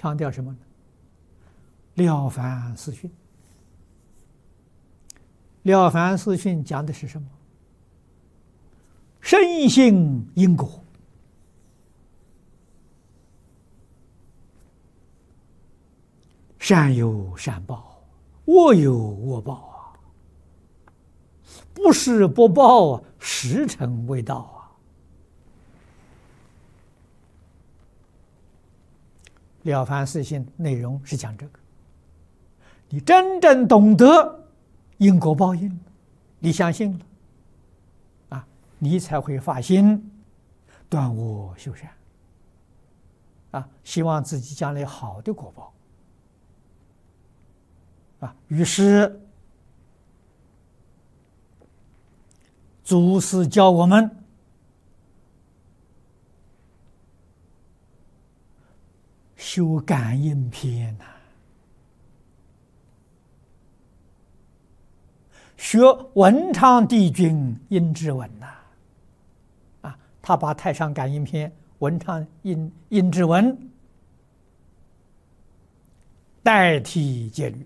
强调什么呢？了凡四训。了凡四训讲的是什么？深信因果，善有善报，恶有恶报啊！不是不报啊，时辰未到啊！了凡四训内容是讲这个，你真正懂得因果报应，你相信了啊，你才会发心断恶修善啊，希望自己将来好的果报啊。于是祖师教我们修感应篇呐，学文昌帝君阴之文呐，啊，他把太上感应篇、文昌阴之文代替戒律，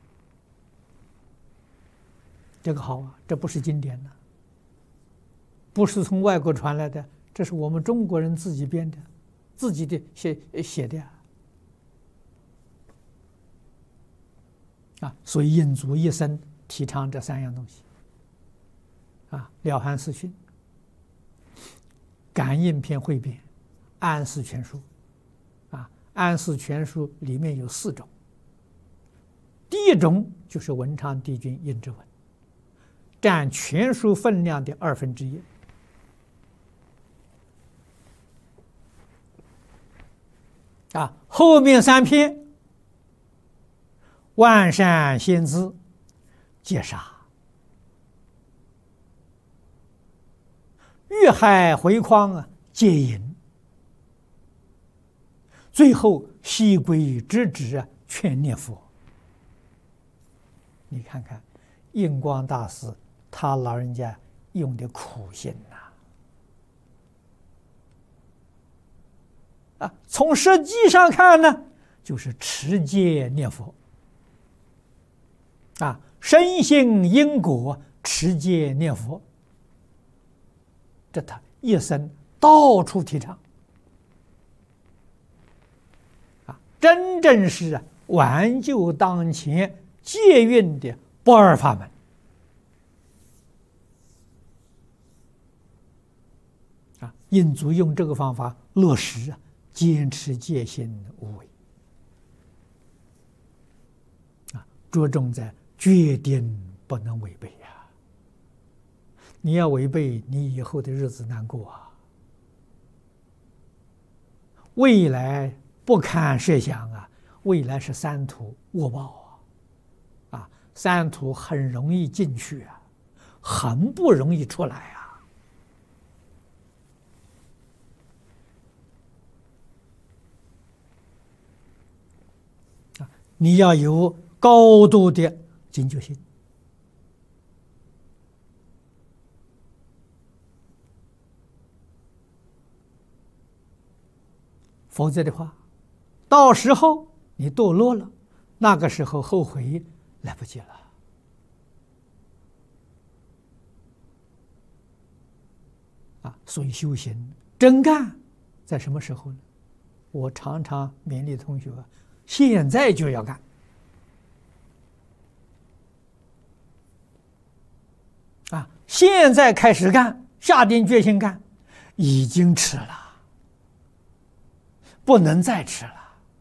这个好啊，这不是经典呐，不是从外国传来的，这是我们中国人自己编的，自己的写的啊，所以印祖一生提倡这三样东西啊：了凡四训、感应篇汇编、安世全书啊。安世全书里面有4种，第一种就是文昌帝君阴之文，占全书分量的1/2。啊，后面3篇万善先知戒杀、遇害回匡啊戒淫，最后西归直指啊劝念佛。你看看印光大师他老人家用的苦心啊，从实际上看呢，就是持戒念佛啊，深信因果，持戒念佛，这他一生到处提倡啊，真正是挽救当前戒运的不二法门啊。印祖用这个方法落实啊，坚持戒心无为啊，着重在决定不能违背呀！你要违背，你以后的日子难过啊！未来不堪设想啊！未来是三途恶报啊！三途很容易进去啊，很不容易出来啊！你要有高度的警觉性，否则的话，到时候你堕落了，那个时候后悔来不及了啊！所以修行真干在什么时候呢？我常常勉励同学，现在就要干啊！现在开始干，下定决心干，已经迟了，不能再迟了。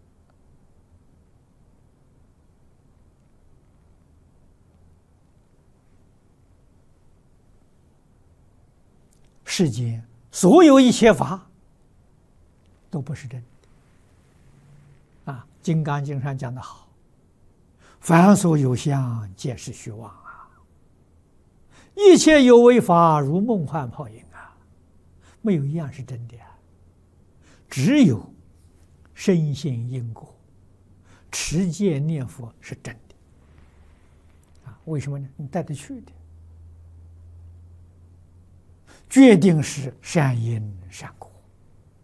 世间所有一切法都不是真的啊！《金刚经》上讲得好，凡所有相，皆是虚妄啊！一切有为法，如梦幻泡影啊！没有一样是真的啊！只有深信因果，持戒念佛是真的啊！为什么呢？你带得去的，决定是善因善果。